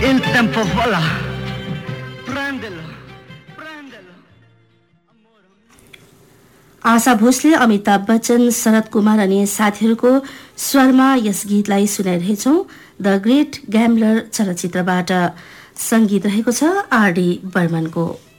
Il tempo vola. Prendelo. Prendelo. Asha Bhosle, Amitabh Bachchan, Sharad Kumar अनि साथीहरूको स्वरमा यस गीतलाई सुनाइरहेछौँ। द ग्रेट ग्याम्बलर चलचित्रबाट सङ्गीत रहेको छ आरडी बर्मनको।